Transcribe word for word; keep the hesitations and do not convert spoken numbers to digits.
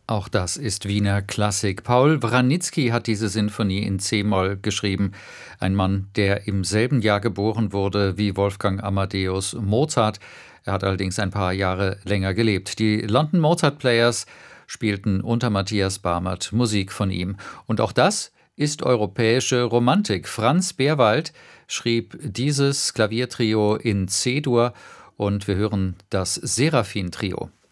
Auch das ist Wiener Klassik. Paul Wranitzky hat diese Sinfonie in C-Moll geschrieben. Ein Mann, der im selben Jahr geboren wurde wie Wolfgang Amadeus Mozart. Er hat allerdings ein paar Jahre länger gelebt. Die London Mozart Players spielten unter Matthias Barmert Musik von ihm. Und auch das ist europäische Romantik. Franz Berwald schrieb dieses Klaviertrio in C-Dur und wir hören das Seraphin-Trio.